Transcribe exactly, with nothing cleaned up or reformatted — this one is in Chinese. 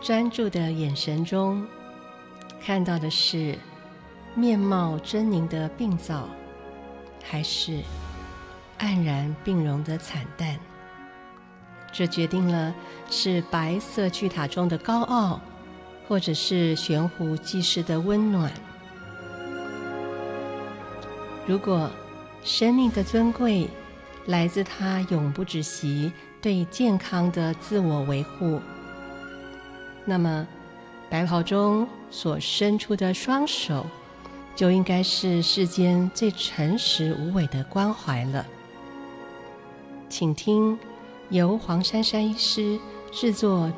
专注的眼神中，看到的是面貌狰狞的病灶，还是黯然病容的惨淡？这决定了是白色巨塔中的高傲，或者是悬壶济世的温暖。如果生命的尊贵来自它永不止息对健康的自我维护，那么白袍中所伸出的双手就应该是世间最诚实无伪的关怀了。请听由黄珊珊医师制作